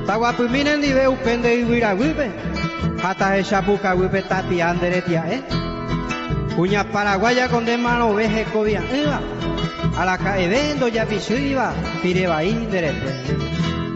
Taguapuminen dive upende iguira gupe. Hata echapuca gupe tati anderetia, Cuña paraguaya con de mano veje cobia, A la caebendo ya pisuiva, pireba inderete.